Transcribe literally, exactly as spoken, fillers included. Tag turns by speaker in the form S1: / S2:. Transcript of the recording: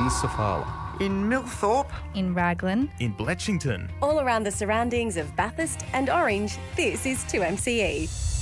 S1: Sofala.
S2: In Millthorpe.
S3: In Raglan.
S1: In Bletchington.
S4: All around the surroundings of Bathurst and Orange, this is two M C E.